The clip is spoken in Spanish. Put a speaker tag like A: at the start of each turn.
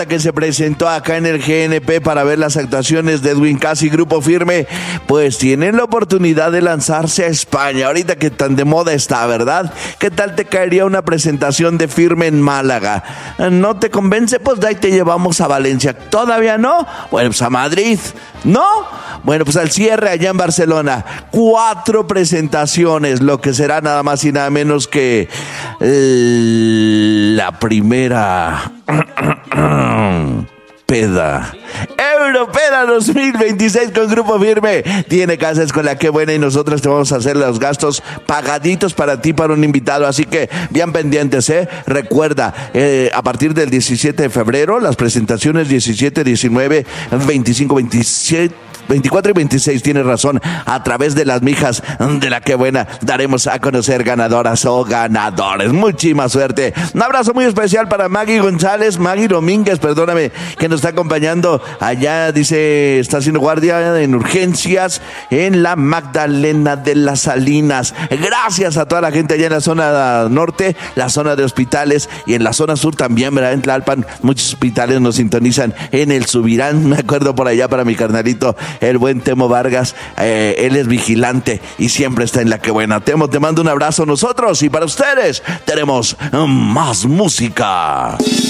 A: que se presentó acá en el GNP para ver las actuaciones de Edwin Cass y Grupo Firme, pues tienen la oportunidad de lanzarse a España, ahorita que tan de moda está, ¿verdad? ¿Qué tal te caería una presentación de Firme en Málaga? ¿No te convence? Pues de ahí te llevamos a Valencia. ¿Todavía no? Bueno, pues a Madrid. ¿No? Bueno, pues al cierre allá en Barcelona. 4 presentaciones, lo que será nada más y nada menos que la primera peda Europeda 2026 con Grupo Firme. Tiene casas con la que buena y nosotros te vamos a hacer los gastos pagaditos para ti, para un invitado, así que bien pendientes, Recuerda, a partir del 17 de febrero, las presentaciones 17, 19, 25, 27 24 y 26, tienes razón, a través de las mijas de la que buena daremos a conocer ganadoras o ganadores. Muchísima suerte. Un abrazo muy especial para Maggie Domínguez, perdóname, que nos está acompañando allá, dice, está haciendo guardia en urgencias en la Magdalena de las Salinas. Gracias a toda la gente allá en la zona norte, la zona de hospitales, y en la zona sur también, ¿verdad? En Tlalpan, muchos hospitales nos sintonizan en el Subirán. Me acuerdo por allá para mi carnalito, el buen Temo Vargas, él es vigilante y siempre está en la que buena. Temo, te mando un abrazo nosotros, y para ustedes tenemos más música.